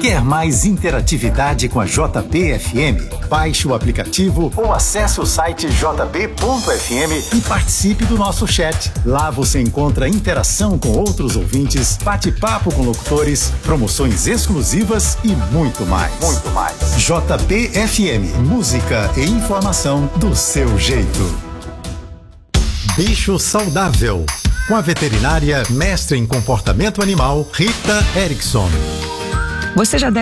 Quer mais interatividade com a JB-FM? Baixe o aplicativo ou acesse o site jb.fm e participe do nosso chat. Lá você encontra interação com outros ouvintes, bate-papo com locutores, promoções exclusivas e muito mais. Muito mais. JB-FM, música e informação do seu jeito. Bicho Saudável, com a veterinária mestre em comportamento animal, Rita Erickson. Você já deve